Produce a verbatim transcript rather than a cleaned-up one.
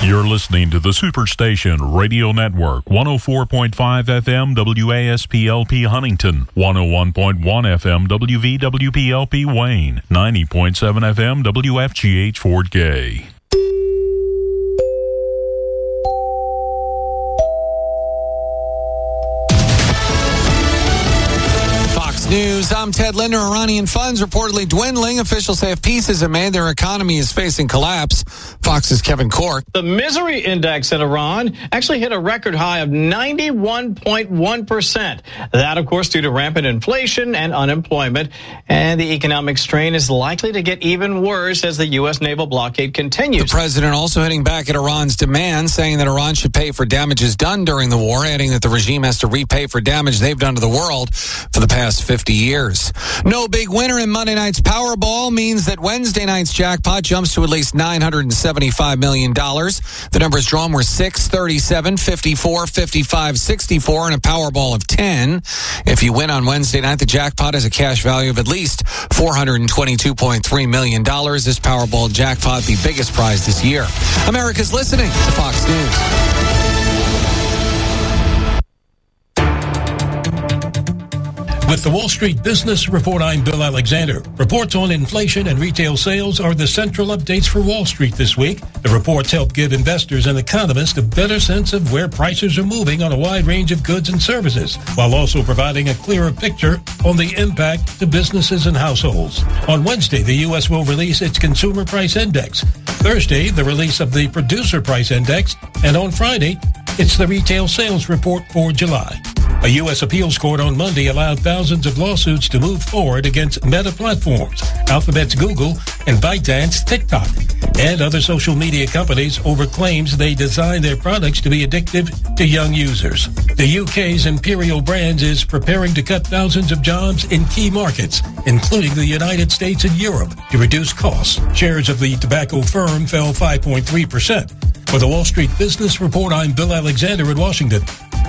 You're listening to the Superstation Radio Network, one oh four point five F M W A S P L P Huntington, one oh one point one F M W V W P L P Wayne, ninety point seven F M W F G H Fort Gay. News. I'm Ted Linder. Iranian funds reportedly dwindling. Officials say if peace isn't made, their economy is facing collapse. Fox's Kevin Cork. The misery index in Iran actually hit a record high of ninety-one point one percent. That, of course, due to rampant inflation and unemployment. And the economic strain is likely to get even worse as the U S naval blockade continues. The president also hitting back at Iran's demands, saying that Iran should pay for damages done during the war, adding that the regime has to repay for damage they've done to the world for the past fifty years. No big winner in Monday night's Powerball means that Wednesday night's jackpot jumps to at least nine hundred seventy-five million dollars. The numbers drawn were six, thirty-seven, fifty-four, fifty-five, sixty-four, and a Powerball of ten. If you win on Wednesday night, the jackpot has a cash value of at least four hundred twenty-two point three million dollars. This Powerball jackpot, the biggest prize this year. America's listening to Fox News. With the Wall Street Business Report, I'm Bill Alexander. Reports on inflation and retail sales are the central updates for Wall Street this week. The reports help give investors and economists a better sense of where prices are moving on a wide range of goods and services, while also providing a clearer picture on the impact to businesses and households. On Wednesday, the U S will release its Consumer Price Index. Thursday, the release of the Producer Price Index. And on Friday, it's the Retail Sales Report for July. A U S appeals court on Monday allowed thousands of lawsuits to move forward against Meta Platforms, Alphabet's Google, and ByteDance TikTok, and other social media companies over claims they designed their products to be addictive to young users. The U K's Imperial Brands is preparing to cut thousands of jobs in key markets, including the United States and Europe, to reduce costs. Shares of the tobacco firm fell five point three percent. For the Wall Street Business Report, I'm Bill Alexander in Washington.